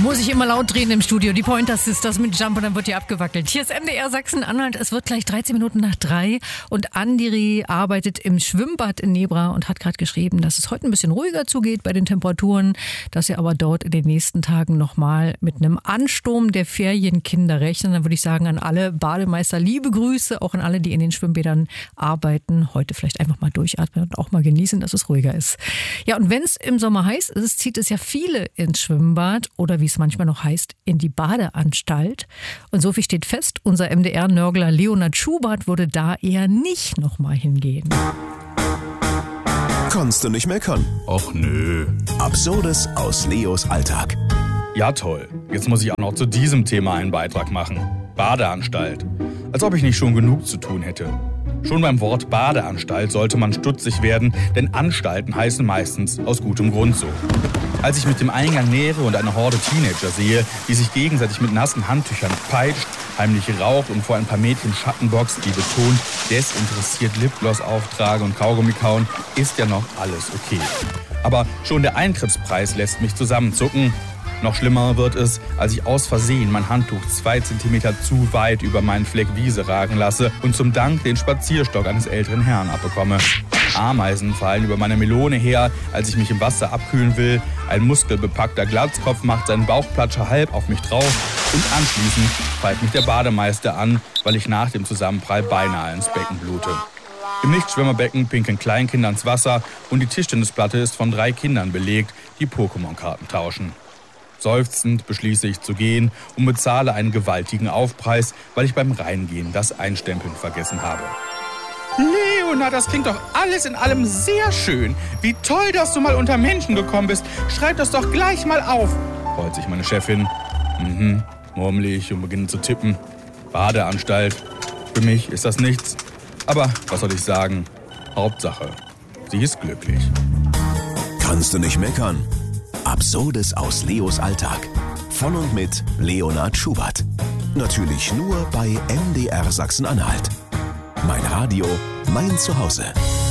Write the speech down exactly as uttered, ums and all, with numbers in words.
Muss ich immer laut drehen im Studio. Die Pointer Sisters mit Jump und dann wird hier abgewackelt. Hier ist M D R Sachsen-Anhalt. Es wird gleich dreizehn Minuten nach drei und Andiri arbeitet im Schwimmbad in Nebra und hat gerade geschrieben, dass es heute ein bisschen ruhiger zugeht bei den Temperaturen, dass sie aber dort in den nächsten Tagen nochmal mit einem Ansturm der Ferienkinder rechnen. Dann würde ich sagen, an alle Bademeister liebe Grüße, auch an alle, die in den Schwimmbädern arbeiten. Heute vielleicht einfach mal durchatmen und auch mal genießen, dass es ruhiger ist. Ja, und wenn es im Sommer heiß ist, zieht es ja viele ins Schwimmbad oder wie es manchmal noch heißt, in die Badeanstalt. Und so viel steht fest, unser M D R-Nörgler Leonhard Schubert würde da eher nicht nochmal hingehen. Kannst du nicht meckern? Och nö. Absurdes aus Leos Alltag. Ja toll, jetzt muss ich auch noch zu diesem Thema einen Beitrag machen. Badeanstalt. Als ob ich nicht schon genug zu tun hätte. Schon beim Wort Badeanstalt sollte man stutzig werden, denn Anstalten heißen meistens aus gutem Grund so. Als ich mit dem Eingang nähere und eine Horde Teenager sehe, die sich gegenseitig mit nassen Handtüchern peitscht, heimlich raucht und vor ein paar Mädchen Schattenbox, die betont desinteressiert Lipgloss auftrage und Kaugummi kauen, ist ja noch alles okay. Aber schon der Eintrittspreis lässt mich zusammenzucken. Noch schlimmer wird es, als ich aus Versehen mein Handtuch zwei Zentimeter zu weit über meinen Fleck Wiese ragen lasse und zum Dank den Spazierstock eines älteren Herrn abbekomme. Ameisen fallen über meine Melone her, als ich mich im Wasser abkühlen will. Ein muskelbepackter Glatzkopf macht seinen Bauchplatscher halb auf mich drauf und anschließend pfeift mich der Bademeister an, weil ich nach dem Zusammenprall beinahe ins Becken blute. Im Nichtschwimmerbecken pinkeln Kleinkinder ins Wasser und die Tischtennisplatte ist von drei Kindern belegt, die Pokémon-Karten tauschen. Seufzend beschließe ich zu gehen und bezahle einen gewaltigen Aufpreis, weil ich beim Reingehen das Einstempeln vergessen habe. Leonhard, das klingt doch alles in allem sehr schön. Wie toll, dass du mal unter Menschen gekommen bist. Schreib das doch gleich mal auf, freut sich meine Chefin. Mhm, murmle ich und beginne zu tippen. Badeanstalt. Für mich ist das nichts. Aber was soll ich sagen? Hauptsache, sie ist glücklich. Kannst du nicht meckern? Absurdes aus Leos Alltag. Von und mit Leonhard Schubert. Natürlich nur bei M D R Sachsen-Anhalt. Mein Radio, mein Zuhause.